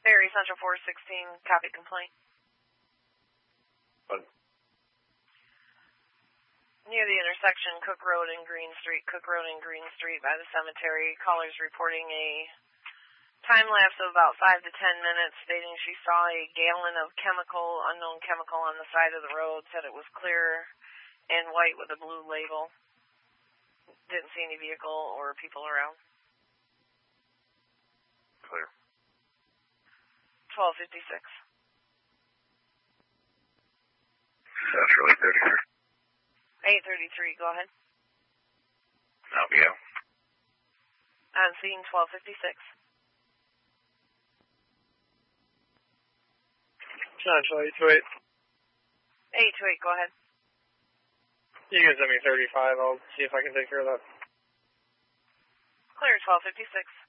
Ferry Central 416, copy complaint. What? Near the intersection, Cook Road and Green Street by the cemetery. Callers reporting a time lapse of about 5 to 10 minutes, stating she saw a gallon of unknown chemical on the side of the road, said it was clear and white with a blue label. Didn't see any vehicle or people around. Clear. 1256. Central 833. 833, go ahead. Albio. On scene 1256. Central 828. 828, go ahead. You can send me 35. I'll see if I can take care of that. Clear 1256.